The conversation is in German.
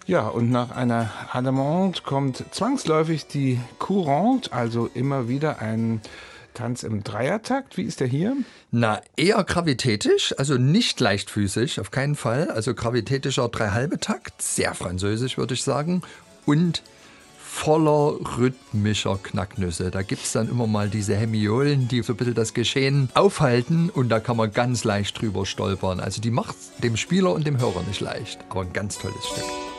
Ja, und nach einer Allemande kommt zwangsläufig die Courante, also immer wieder ein Tanz im Dreiertakt. Wie ist der hier? Na, eher gravitätisch, also nicht leichtfüßig, auf keinen Fall. Also gravitätischer Dreihalbetakt, sehr französisch würde ich sagen. Und voller rhythmischer Knacknüsse. Da gibt es dann immer mal diese Hemiolen, die so ein bisschen das Geschehen aufhalten und da kann man ganz leicht drüber stolpern. Also die macht dem Spieler und dem Hörer nicht leicht, aber ein ganz tolles Stück.